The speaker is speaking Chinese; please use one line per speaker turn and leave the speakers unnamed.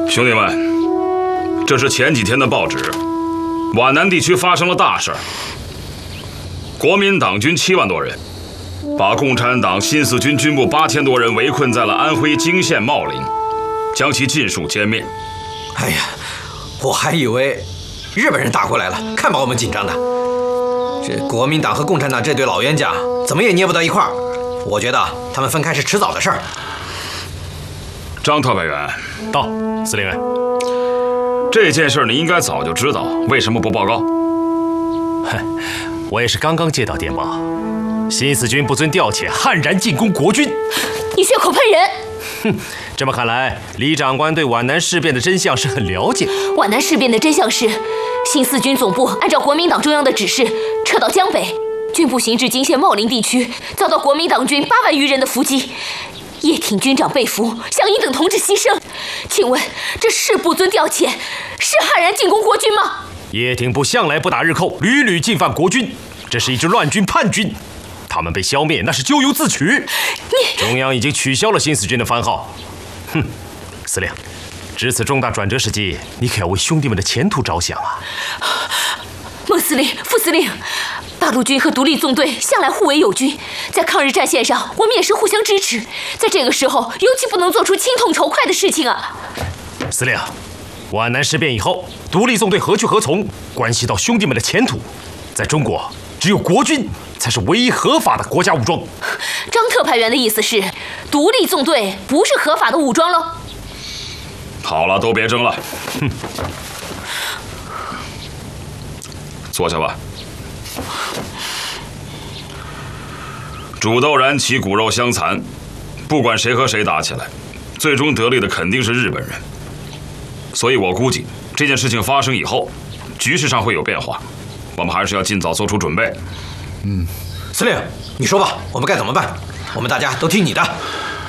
兄弟们，这是前几天的报纸，皖南地区发生了大事儿。国民党军7万多人，把共产党新四军军部8000多人围困在了安徽泾县茂陵，将其尽数歼灭。
哎呀，我还以为日本人打过来了，看把我们紧张的。这国民党和共产党这对老冤家，怎么也捏不到一块儿。我觉得他们分开是迟早的事儿。
张特派员，
到，司令员。
这件事你应该早就知道，为什么不报告？
哼，我也是刚刚接到电报，新四军不遵调遣，悍然进攻国军。
你血口喷人！
哼，这么看来，李长官对皖南事变的真相是很了解。
皖南事变的真相是，新四军总部按照国民党中央的指示撤到江北，军部行至泾县茂陵地区，遭到国民党军8万余人的伏击。叶挺军长被俘，向一等同志牺牲。请问这是不遵调遣，是悍然进攻国军吗？
叶挺部向来不打日寇，屡屡进犯国军，这是一支乱军叛军。他们被消灭，那是咎由自取。中央已经取消了新四军的番号。哼，司令，值此重大转折时机，你可要为兄弟们的前途着想啊！
孟司令、副司令，八路军和独立纵队向来互为友军，在抗日战线上，我们也是互相支持。在这个时候，尤其不能做出亲痛仇快的事情啊！
司令，皖南事变以后，独立纵队何去何从，关系到兄弟们的前途。在中国，只有国军才是唯一合法的国家武装。
张特派员的意思是，独立纵队不是合法的武装喽？
好了，都别争了。哼，坐下吧。煮豆燃起，骨肉相残。不管谁和谁打起来，最终得利的肯定是日本人。所以我估计这件事情发生以后，局势上会有变化，我们还是要尽早做出准备。
司令，你说吧，我们该怎么办？我们大家都听你的。